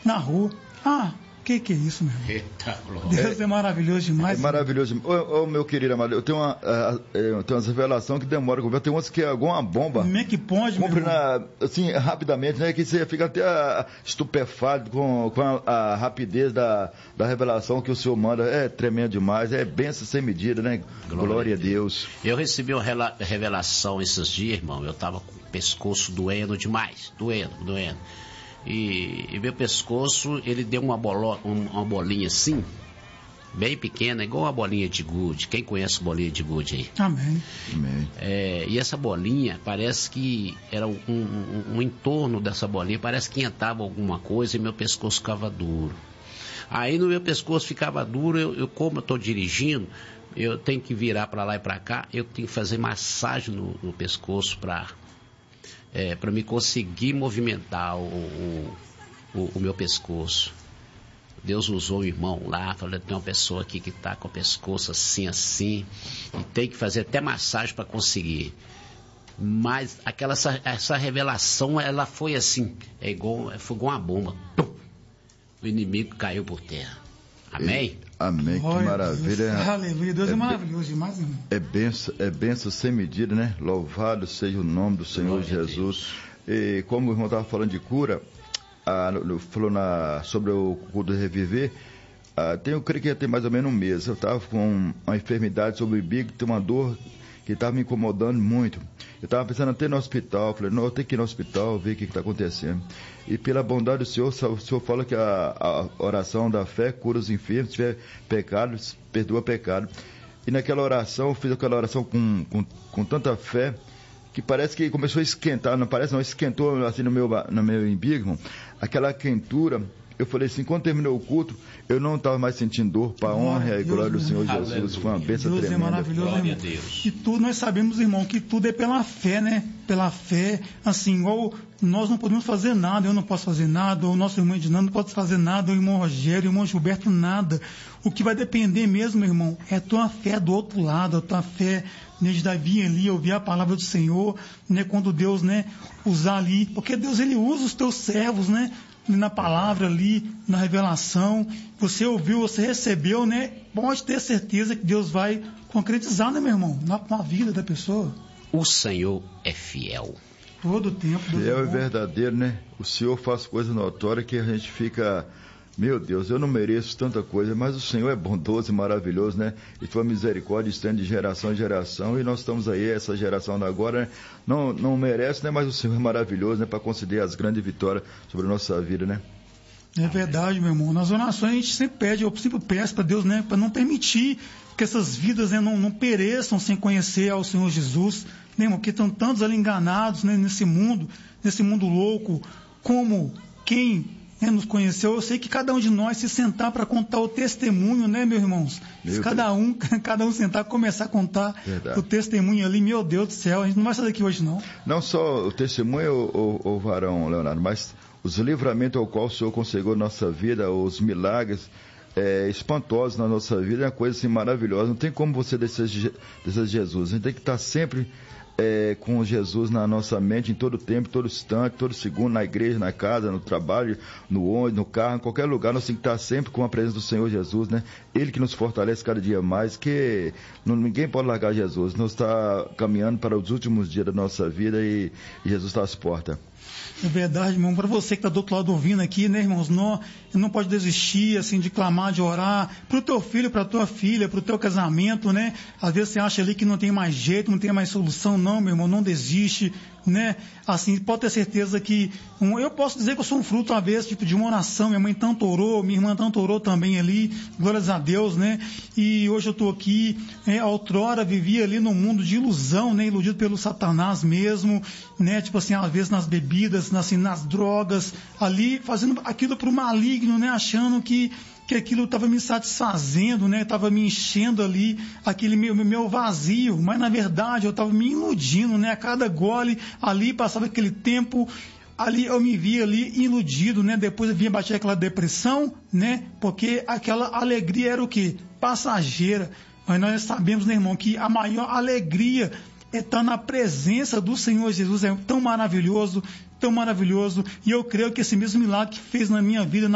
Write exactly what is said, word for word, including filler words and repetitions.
na rua. Ah, o que que é isso, meu irmão? Eita, Deus é, é maravilhoso demais. É maravilhoso. Ô, ô, meu querido amado, eu tenho uma, uh, eu tenho umas revelações que demoram. Eu tenho umas que é alguma bomba. Como é que pode, Compre na, assim, rapidamente, né? Que você fica até uh, estupefato com, com a, a rapidez da, da revelação que o Senhor manda. É tremendo demais. É bênção sem medida, né? Glória, Glória a Deus. Eu recebi uma revelação esses dias, irmão. Eu tava com o pescoço doendo demais. Doendo, doendo. E, e meu pescoço, ele deu uma, bolo, uma bolinha assim, bem pequena, igual uma bolinha de gude. Quem conhece bolinha de gude aí? Amém. Amém. É, e essa bolinha, parece que era um, um, um entorno dessa bolinha, parece que entrava alguma coisa e meu pescoço ficava duro. Aí no meu pescoço ficava duro, eu, eu como eu estou dirigindo, eu tenho que virar para lá e para cá, eu tenho que fazer massagem no, no pescoço para... É, para me conseguir movimentar o, o, o, o meu pescoço. Deus usou o irmão lá, falou, tem uma pessoa aqui que está com o pescoço assim, assim, e tem que fazer até massagem para conseguir. Mas aquela, essa, essa revelação, ela foi assim, é igual, foi igual uma bomba. Pum! O inimigo caiu por terra. Amém? E, amém, Glória, que maravilha. Deus. Aleluia, Deus é, é maravilhoso demais, irmão. É benção, é benção sem medida, né? Louvado seja o nome do Senhor Glória Jesus. E como o irmão estava falando de cura, ah, falou na, sobre o culto de reviver, ah, tem, eu creio que ia ter mais ou menos um mês. Eu estava com uma enfermidade sobre o umbigo, tem uma dor que estava me incomodando muito. Eu estava pensando até no hospital, falei, não, eu tenho que ir no hospital, ver o que está acontecendo. E pela bondade do Senhor, o Senhor fala que a, a oração da fé cura os enfermos, se tiver pecados, perdoa pecado. E naquela oração, eu fiz aquela oração com, com, com tanta fé, que parece que começou a esquentar, não parece não, esquentou assim no meu, no meu umbigo, aquela quentura. Eu falei assim, quando terminou o culto, eu não estava mais sentindo dor, para a honra e a glória do Senhor Jesus. Aleluia. Foi uma bênção Deus tremenda. É maravilhoso, irmão. E tudo, nós sabemos, irmão, que tudo é pela fé, né? Pela fé, assim, igual nós não podemos fazer nada, eu não posso fazer nada, o nosso irmão Edinando não pode fazer nada, o irmão Rogério, o irmão Gilberto, nada. O que vai depender mesmo, meu irmão, é a tua fé do outro lado, a tua fé, né, de Davi ali, ouvir a palavra do Senhor, né, quando Deus, né, usar ali, porque Deus, ele usa os teus servos, né, na palavra ali, na revelação, você ouviu, você recebeu, né? Pode ter certeza que Deus vai concretizar, né, meu irmão? Na, na vida da pessoa. O Senhor é fiel. Todo o tempo. Fiel e verdadeiro, né? O Senhor faz coisas notórias que a gente fica... Meu Deus, eu não mereço tanta coisa, mas o Senhor é bondoso e maravilhoso, né? E tua misericórdia estende de geração em geração, e nós estamos aí, essa geração da agora, né? não, não merece, né? Mas o Senhor é maravilhoso, né? Para conceder as grandes vitórias sobre a nossa vida, né? É verdade, meu irmão. Nas orações a gente sempre pede, eu sempre peço para Deus, né? Para não permitir que essas vidas, né, não, não pereçam sem conhecer ao Senhor Jesus, né, irmão? Porque estão tantos ali enganados, né, nesse mundo, nesse mundo louco, como quem... É, nos conheceu. Eu sei que cada um de nós se sentar para contar o testemunho, né, meus irmãos? Meu se cada um, cada um sentar e começar a contar Verdade. O testemunho ali, meu Deus do céu, a gente não vai sair daqui hoje, não. Não só o testemunho, o, o, o varão, Leonardo, mas os livramentos ao qual o Senhor conseguiu na nossa vida, os milagres é, espantosos na nossa vida, é uma coisa assim maravilhosa. Não tem como você desejar Jesus. A gente tem que estar sempre É, com Jesus na nossa mente em todo tempo, todo instante, todo segundo, na igreja, na casa, no trabalho, no ônibus, no carro, em qualquer lugar. Nós temos que estar sempre com a presença do Senhor Jesus, né? Ele que nos fortalece cada dia mais, que não, ninguém pode largar Jesus. Nós estamos caminhando para os últimos dias da nossa vida e, e Jesus está às portas. É verdade, irmão. Para você que está do outro lado ouvindo aqui, né, irmãos? Não, não pode desistir, assim, de clamar, de orar para o teu filho, para a tua filha, para o teu casamento, né? Às vezes você acha ali que não tem mais jeito, não tem mais solução. Não, meu irmão, não desiste, né? Assim, pode ter certeza que... Um, eu posso dizer que eu sou um fruto, uma vez, tipo, de uma oração. Minha mãe tanto orou, minha irmã tanto orou também ali. Glórias a Deus, né? E hoje eu estou aqui. É, outrora vivia ali num mundo de ilusão, né? Iludido pelo Satanás mesmo, né? Tipo assim, às vezes nas bebidas, assim, nas drogas, ali, fazendo aquilo pro maligno, né? Achando que, que aquilo estava me satisfazendo, né? Estava me enchendo ali, aquele meu, meu vazio, mas na verdade eu estava me iludindo, né? A cada gole ali, passava aquele tempo, ali eu me via ali iludido, né? Depois eu vinha bater aquela depressão, né? Porque aquela alegria era o quê? Passageira. Mas nós sabemos, né, irmão, que a maior alegria é estar na presença do Senhor Jesus. É tão maravilhoso, tão maravilhoso, e eu creio que esse mesmo milagre que fez na minha vida, na